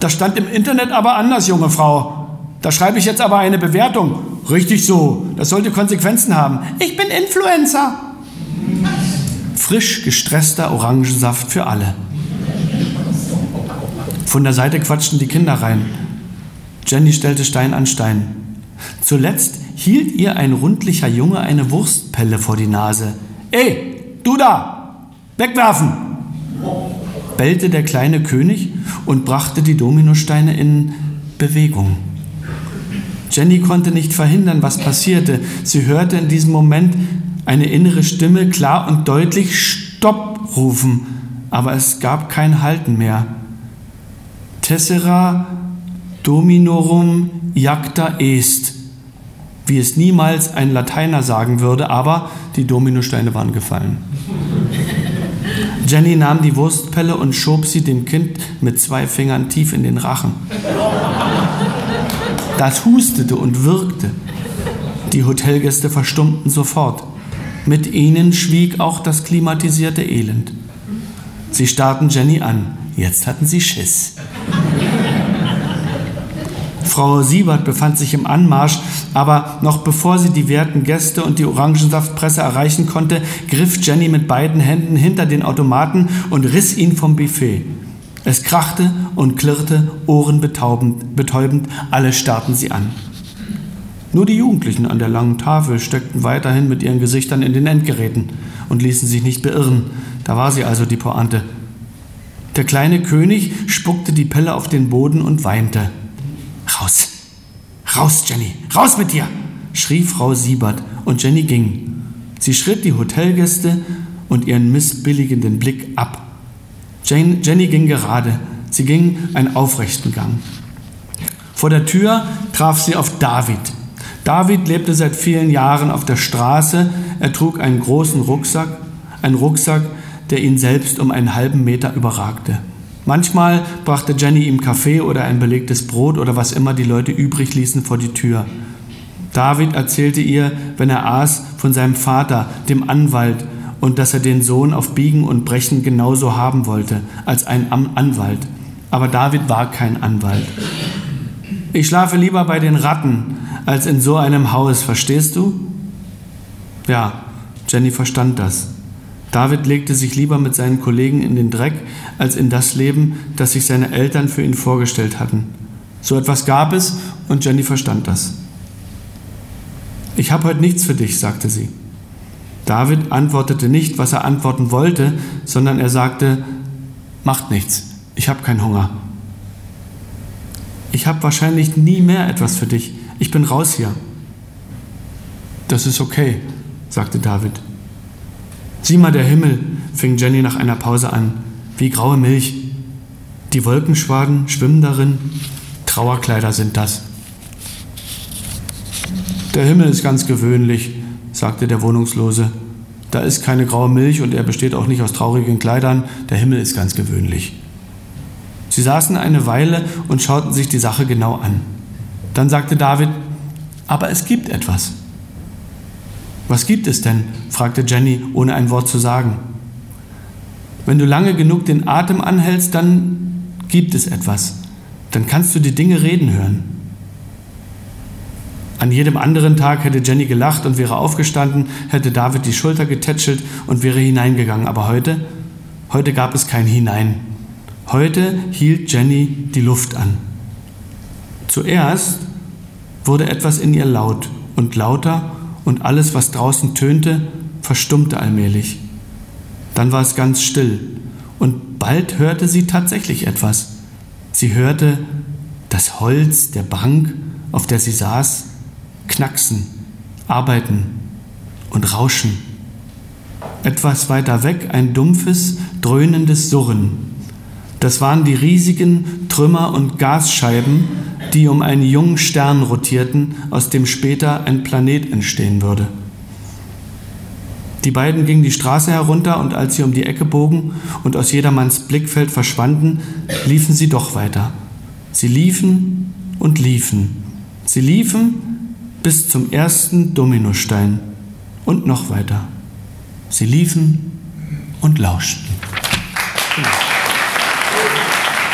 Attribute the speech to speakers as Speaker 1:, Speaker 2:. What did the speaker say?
Speaker 1: Das stand im Internet aber anders, junge Frau. Da schreibe ich jetzt aber eine Bewertung. Richtig so, das sollte Konsequenzen haben. Ich bin Influencer. Frisch gestresster Orangensaft für alle. Von der Seite quatschten die Kinder rein. Jenny stellte Stein an Stein. Zuletzt hielt ihr ein rundlicher Junge eine Wurstpelle vor die Nase. »Ey, du da! Wegwerfen!« bellte der kleine König und brachte die Dominosteine in Bewegung. Jenny konnte nicht verhindern, was passierte. Sie hörte in diesem Moment eine innere Stimme klar und deutlich »Stopp« rufen, aber es gab kein Halten mehr. Tessera dominorum iacta est, wie es niemals ein Lateiner sagen würde, aber die Dominosteine waren gefallen. Jenny nahm die Wurstpelle und schob sie dem Kind mit 2 Fingern tief in den Rachen. Das hustete und wirkte. Die Hotelgäste verstummten sofort. Mit ihnen schwieg auch das klimatisierte Elend. Sie starrten Jenny an. Jetzt hatten sie Schiss. Frau Siebert befand sich im Anmarsch, aber noch bevor sie die werten Gäste und die Orangensaftpresse erreichen konnte, griff Jenny mit beiden Händen hinter den Automaten und riss ihn vom Buffet. Es krachte und klirrte, ohrenbetäubend, alle starrten sie an. Nur die Jugendlichen an der langen Tafel steckten weiterhin mit ihren Gesichtern in den Endgeräten und ließen sich nicht beirren. Da war sie also, die Pointe. Der kleine König spuckte die Pelle auf den Boden und weinte. »Raus! Raus, Jenny! Raus mit dir!« schrie Frau Siebert, und Jenny ging. Sie schritt die Hotelgäste und ihren missbilligenden Blick ab. Jenny ging gerade. Sie ging einen aufrechten Gang. Vor der Tür traf sie auf David. David lebte seit vielen Jahren auf der Straße. Er trug einen großen Rucksack, der ihn selbst um einen halben Meter überragte. Manchmal brachte Jenny ihm Kaffee oder ein belegtes Brot oder was immer die Leute übrig ließen vor die Tür. David erzählte ihr, wenn er aß, von seinem Vater, dem Anwalt, und dass er den Sohn auf Biegen und Brechen genauso haben wollte, als ein Anwalt. Aber David war kein Anwalt. »Ich schlafe lieber bei den Ratten, als in so einem Haus, verstehst du?« Ja, Jenny verstand das. David legte sich lieber mit seinen Kollegen in den Dreck, als in das Leben, das sich seine Eltern für ihn vorgestellt hatten. So etwas gab es, und Jenny verstand das. »Ich habe heute nichts für dich«, sagte sie. David antwortete nicht, was er antworten wollte, sondern er sagte, »Macht nichts, ich habe keinen Hunger.« »Ich habe wahrscheinlich nie mehr etwas für dich. Ich bin raus hier.« »Das ist okay«, sagte David. »Sieh mal, der Himmel«, fing Jenny nach einer Pause an, »wie graue Milch. Die Wolkenschwaden schwimmen darin. Trauerkleider sind das.« »Der Himmel ist ganz gewöhnlich«, sagte der Wohnungslose. »Da ist keine graue Milch und er besteht auch nicht aus traurigen Kleidern. Der Himmel ist ganz gewöhnlich.« Sie saßen eine Weile und schauten sich die Sache genau an. Dann sagte David, »Aber es gibt etwas.« »Was gibt es denn?«, fragte Jenny, ohne ein Wort zu sagen. »Wenn du lange genug den Atem anhältst, dann gibt es etwas. Dann kannst du die Dinge reden hören.« An jedem anderen Tag hätte Jenny gelacht und wäre aufgestanden, hätte David die Schulter getätschelt und wäre hineingegangen. Aber heute gab es kein Hinein. Heute hielt Jenny die Luft an. Zuerst wurde etwas in ihr laut und lauter, und alles, was draußen tönte, verstummte allmählich. Dann war es ganz still, und bald hörte sie tatsächlich etwas. Sie hörte das Holz der Bank, auf der sie saß, knacksen, arbeiten und rauschen. Etwas weiter weg ein dumpfes, dröhnendes Surren. Das waren die riesigen Trümmer und Gasscheiben, die um einen jungen Stern rotierten, aus dem später ein Planet entstehen würde. Die beiden gingen die Straße herunter, und als sie um die Ecke bogen und aus jedermanns Blickfeld verschwanden, liefen sie doch weiter. Sie liefen und liefen. Sie liefen bis zum ersten Dominostein und noch weiter. Sie liefen und lauschten.